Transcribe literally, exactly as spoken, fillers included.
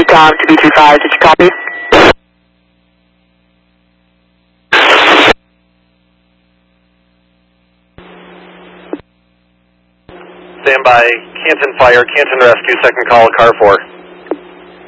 Tom to B three five, did you copy? Stand by, Canton Fire, Canton Rescue, second call, car four.